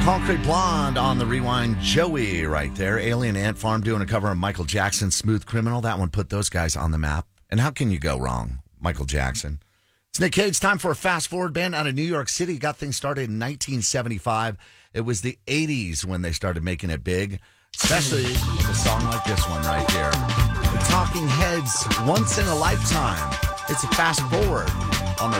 Concrete Blonde on the Rewind. Joey right there. Alien Ant Farm doing a cover of Michael Jackson's Smooth Criminal. That one put those guys on the map. And how can you go wrong? Michael Jackson. It's Nick Cage. Time for a fast forward. Band out of New York City. Got things started in 1975. It was the 80s when they started making it big, especially with a song like this one right here. The Talking Heads, Once in a Lifetime. It's a fast forward on the